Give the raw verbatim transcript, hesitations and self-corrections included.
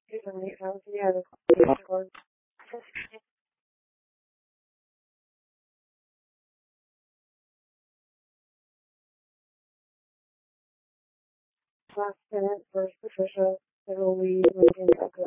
Usually, I was the other one. Last minute, first Patricia, middle lead, Lincoln,